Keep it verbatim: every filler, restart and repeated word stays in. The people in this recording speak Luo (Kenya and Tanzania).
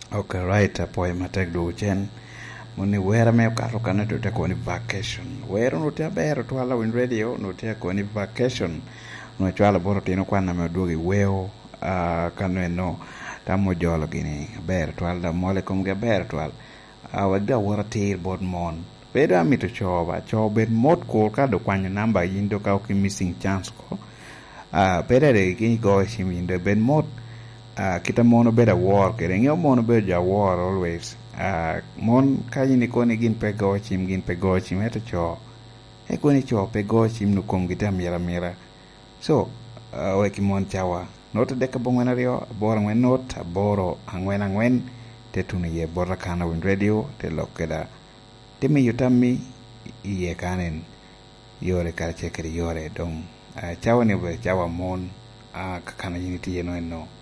Okay, right. Apoy matek do chen. Muni wera me kato kana to te koni vacation. Wera no te bero to ala win radio no te koni vacation. No chala boro tino kwana me duogi weo uh, kano no tamo jolo gini ber to ala mole kum ge ber to ala. Uh, wagda wara tir bod mon. Beda mi to choba chobe mot ko ka do kwanya namba yindo ka ki missing chance ko. Uh, beda de ki go shimindo ben mot. Uh, kita mono beda war kere ngeo mono beda war always uh, mon kaji ni koni gin pego chim gin pego chim eto cho e koni cho pego chim no kom gita mira mira so uh, we ki mon chawa not de ka bongwana rio bor ngwen not boro angwen angwen te tuni ye bor kana win radio te lokeda te mi yutami ye kanen yore kara chekeri yore dong uh, chawa ne be chawa mon uh, kana yini ti no no